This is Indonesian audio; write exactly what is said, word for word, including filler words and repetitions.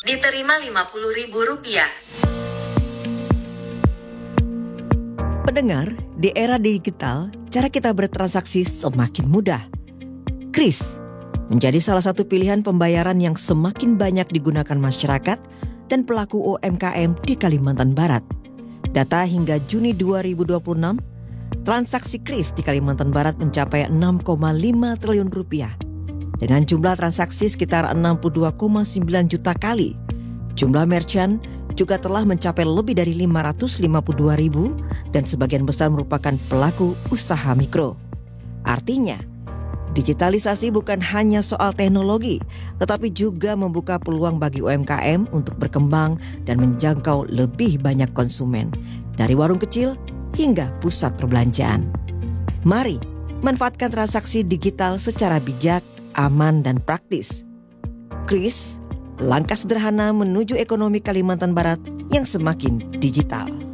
Diterima lima puluh ribu rupiah. Pendengar, di era digital, cara kita bertransaksi semakin mudah. Kris menjadi salah satu pilihan pembayaran yang semakin banyak digunakan masyarakat dan pelaku U M K M di Kalimantan Barat. Data hingga Juni dua ribu dua puluh enam, transaksi kris di Kalimantan Barat mencapai enam koma lima triliun rupiah. Dengan jumlah transaksi sekitar enam puluh dua koma sembilan juta kali. Jumlah merchant juga telah mencapai lebih dari lima ratus lima puluh dua ribu dan sebagian besar merupakan pelaku usaha mikro. Artinya, digitalisasi bukan hanya soal teknologi, tetapi juga membuka peluang bagi U M K M untuk berkembang dan menjangkau lebih banyak konsumen, dari warung kecil hingga pusat perbelanjaan. Mari manfaatkan transaksi digital secara bijak, aman, dan praktis. Kris, langkah sederhana menuju ekonomi Kalimantan Barat yang semakin digital.